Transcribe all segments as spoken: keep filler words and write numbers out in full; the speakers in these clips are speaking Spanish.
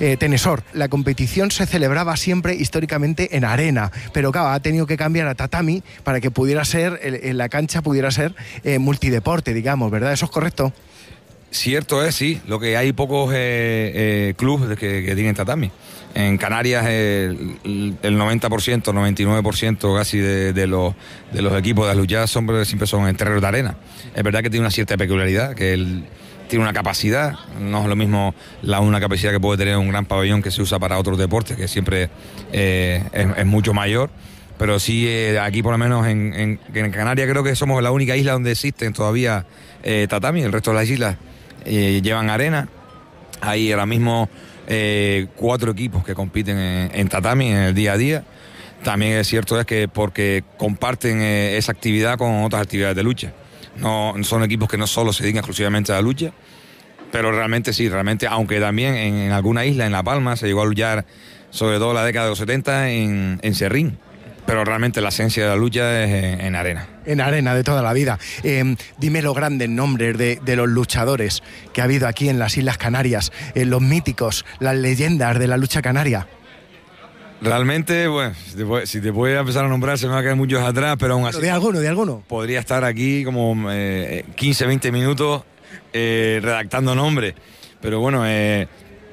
eh, Tenesor, la competición se celebraba siempre históricamente en arena, pero claro, ha tenido que cambiar a tatami para que pudiera ser, en la cancha pudiera ser eh, multideporte, digamos, ¿verdad? ¿Eso es correcto? Cierto es, sí, lo que hay pocos eh, eh, clubes que, que tienen tatami. En Canarias eh, el, el noventa por ciento, noventa y nueve por ciento casi de, de, los, de los equipos de las luchadas siempre, siempre son en terrenos de arena. Es verdad que tiene una cierta peculiaridad, que el, tiene una capacidad, no es lo mismo la una capacidad que puede tener un gran pabellón que se usa para otros deportes, que siempre eh, es, es mucho mayor. Pero sí, eh, aquí por lo menos en, en, en Canarias creo que somos la única isla donde existen todavía eh, tatami. El resto de las islas eh, llevan arena. Hay ahora mismo eh, cuatro equipos que compiten en, en tatami en el día a día. También es cierto es que porque comparten eh, esa actividad con otras actividades de lucha. No son equipos que no solo se dedican exclusivamente a la lucha, pero realmente sí, realmente, aunque también en, en alguna isla, en La Palma, se llegó a luchar sobre todo la década de los setenta en, en Serrín. Pero realmente la esencia de la lucha es en, en arena. En arena de toda la vida. Eh, dime los grandes nombres de, de los luchadores que ha habido aquí en las Islas Canarias, eh, los míticos, las leyendas de la lucha canaria. Realmente, bueno, si te, voy, si te voy a empezar a nombrar se me va a quedar muchos atrás, pero aún así... ¿De alguno, de alguno? Podría estar aquí como eh, quince, veinte minutos eh, redactando nombres. Pero bueno, eh,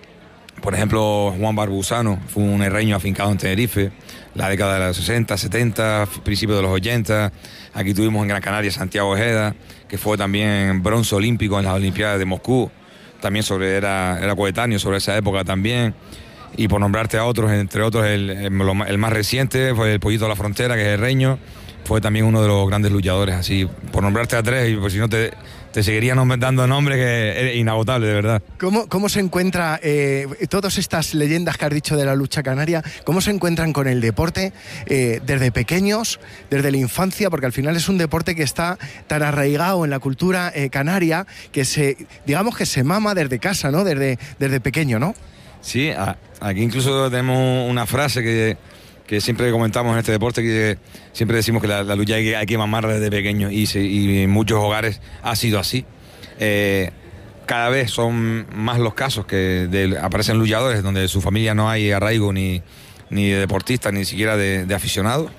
por ejemplo, Juan Barbusano fue un herreño afincado en Tenerife, la década de los sesenta, setenta, principios de los ochenta. Aquí tuvimos en Gran Canaria Santiago Ojeda, que fue también bronce olímpico en las Olimpiadas de Moscú. También sobre, era, era coetáneo sobre esa época también. Y por nombrarte a otros, entre otros, el, el, el más reciente fue el Pollito de la Frontera, que es herreño. Fue también uno de los grandes luchadores, así, por nombrarte a tres, y pues si no te, te seguiría dando nombres que es inagotable, de verdad. ¿Cómo, cómo se encuentra, eh, todas estas leyendas que has dicho de la lucha canaria, cómo se encuentran con el deporte eh, desde pequeños, desde la infancia? Porque al final es un deporte que está tan arraigado en la cultura eh, canaria, que se, digamos que se mama desde casa, ¿no? Desde, desde pequeño, ¿no? Sí, a, aquí incluso tenemos una frase que... que siempre comentamos en este deporte, que siempre decimos que la, la lucha hay que, hay que mamar desde pequeño, y, se, y en muchos hogares ha sido así. Eh, cada vez son más los casos que de, aparecen luchadores donde de su familia no hay arraigo ni, ni de deportistas, ni siquiera de, de aficionados,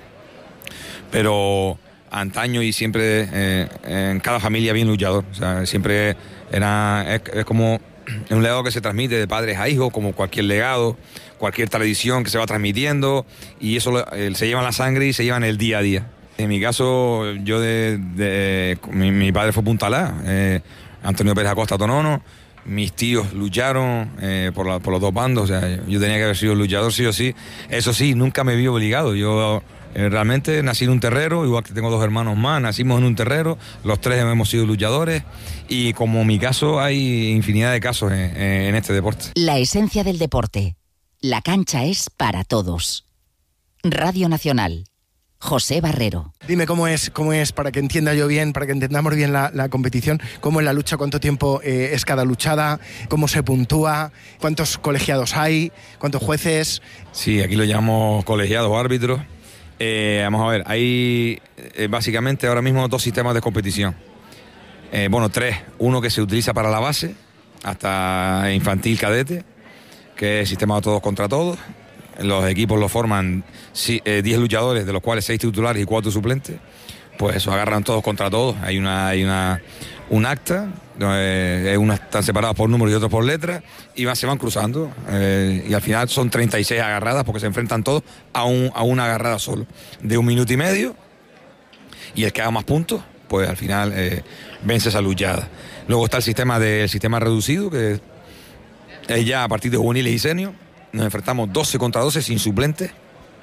pero antaño y siempre eh, en cada familia había un luchador. O sea, siempre era, es, es como un legado que se transmite de padres a hijos, como cualquier legado, cualquier tradición que se va transmitiendo, y eso lo, eh, se lleva en la sangre y se lleva en el día a día. En mi caso, yo de, de mi, mi padre fue puntalá, eh, Antonio Pérez Acosta Tonono. Mis tíos lucharon eh, por, la, por los dos bandos. O sea, yo tenía que haber sido luchador sí o sí. Eso sí, nunca me vi obligado. Yo eh, realmente nací en un terrero, igual que tengo dos hermanos más, nacimos en un terrero, los tres hemos sido luchadores, y como en mi caso hay infinidad de casos en, en este deporte. La esencia del deporte. La cancha es para todos. Radio Nacional. José Barrero. Dime cómo es, cómo es, para que entienda yo bien, para que entendamos bien la, la competición, cómo es la lucha, cuánto tiempo eh, es cada luchada, cómo se puntúa, cuántos colegiados hay, cuántos jueces. Sí, aquí lo llamamos colegiados o árbitros. Eh, vamos a ver, hay eh, básicamente ahora mismo dos sistemas de competición. Eh, bueno, tres. Uno que se utiliza para la base, hasta infantil cadete, que es el sistema de todos contra todos. Los equipos lo forman diez luchadores, de los cuales seis titulares y cuatro suplentes. Pues eso, agarran todos contra todos. Hay una hay una un acta, eh, unos están separados por números y otros por letras, y van, se van cruzando. Eh, y al final son treinta y seis agarradas, porque se enfrentan todos a, un, a una agarrada solo, de un minuto y medio. Y el que haga más puntos, pues al final eh, vence esa luchada. Luego está el sistema, de, el sistema reducido, que es ya a partir de juveniles y senior. Nos enfrentamos doce contra doce sin suplentes,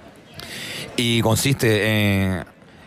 y consiste en,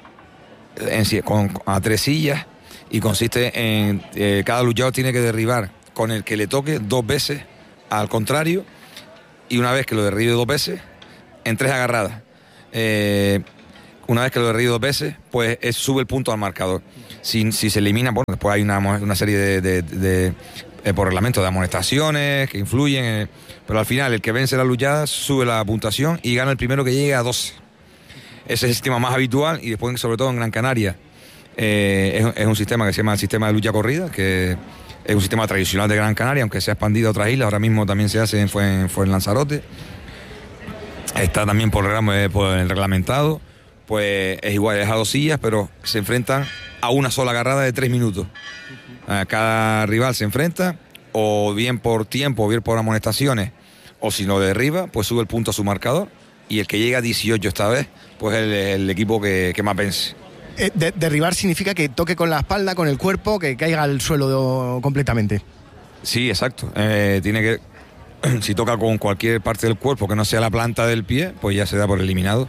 en con, a tres sillas, y consiste en eh, cada luchador tiene que derribar con el que le toque dos veces al contrario, y una vez que lo derribe dos veces en tres agarradas, eh, una vez que lo derribe dos veces, pues es, sube el punto al marcador. Si, si se elimina, bueno, después hay una, una serie de, de, de Eh, por reglamento de amonestaciones que influyen, eh, pero al final el que vence la luchada sube la puntuación y gana el primero que llegue a doce. Ese es el sistema más habitual, y después, sobre todo en Gran Canaria, eh, es, es un sistema que se llama el sistema de lucha corrida, que es un sistema tradicional de Gran Canaria, aunque se ha expandido a otras islas, ahora mismo también se hace en, Fuen, en Lanzarote. Está también por, por el reglamentado, pues es igual, es a dos sillas, pero se enfrentan a una sola agarrada de tres minutos. Cada rival se enfrenta, o bien por tiempo, o bien por amonestaciones, o si lo derriba, pues sube el punto a su marcador, y el que llega a dieciocho esta vez, pues es el, el equipo que, que más vence. Eh, de, derribar significa que toque con la espalda, con el cuerpo, que caiga al suelo de, completamente. Sí, exacto. Eh, tiene que, si toca con cualquier parte del cuerpo que no sea la planta del pie, pues ya se da por eliminado.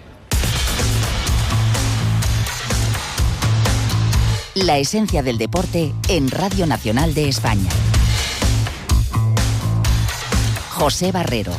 La esencia del deporte en Radio Nacional de España. José Barrero.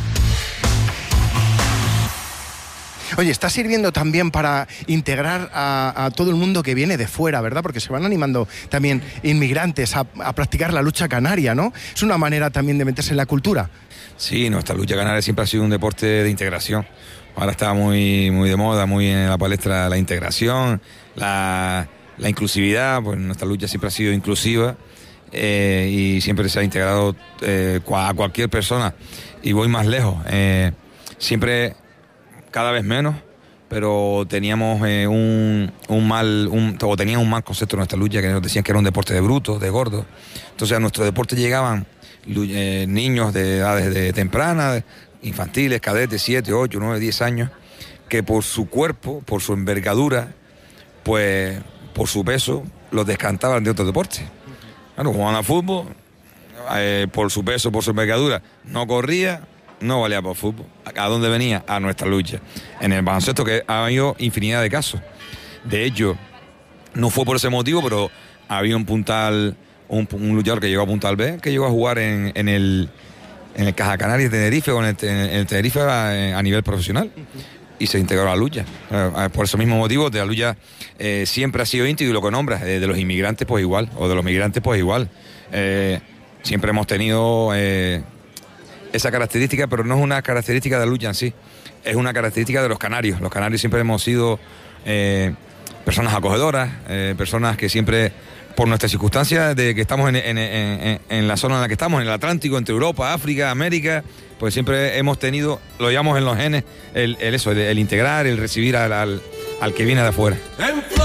Oye, está sirviendo también para integrar a, a todo el mundo que viene de fuera, ¿verdad? Porque se van animando también inmigrantes a, a practicar la lucha canaria, ¿no? Es una manera también de meterse en la cultura. Sí, nuestra lucha canaria siempre ha sido un deporte de integración. Ahora está muy, muy de moda, muy en la palestra la integración, la, la inclusividad. Pues nuestra lucha siempre ha sido inclusiva eh, y siempre se ha integrado eh, a cualquier persona. Y voy más lejos. Eh, siempre... cada vez menos, pero teníamos eh, un, un mal, un, o tenían un mal concepto de nuestra lucha, que nos decían que era un deporte de brutos, de gordos. Entonces a nuestro deporte llegaban eh, niños de edades de tempranas, infantiles, cadetes, siete, ocho, nueve, diez años, que por su cuerpo, por su envergadura, pues por su peso, los descantaban de otros deportes. Claro, jugaban a fútbol, eh, por su peso, por su envergadura, no corría, no valía para fútbol. ¿A dónde venía? A nuestra lucha. En el baloncesto, que ha habido infinidad de casos. De hecho, no fue por ese motivo, pero había un puntal, un, un luchador que llegó a Puntal B, que llegó a jugar en, en el en el Caja Canaria de Tenerife, o en el, en el Tenerife a, a nivel profesional, y se integró a la lucha. Por ese mismo motivo, de la lucha eh, siempre ha sido íntimo, y lo que nombras, eh, de los inmigrantes, pues igual, o de los migrantes, pues igual. Eh, siempre hemos tenido... Eh, esa característica, pero no es una característica de la lucha en sí, es una característica de los canarios. Los canarios siempre hemos sido eh, personas acogedoras, eh, personas que siempre, por nuestras circunstancias de que estamos en, en, en, en la zona en la que estamos, en el Atlántico, entre Europa, África, América, pues siempre hemos tenido, lo llamamos en los genes, el, el eso, el, el integrar, el recibir al, al, al que viene de afuera.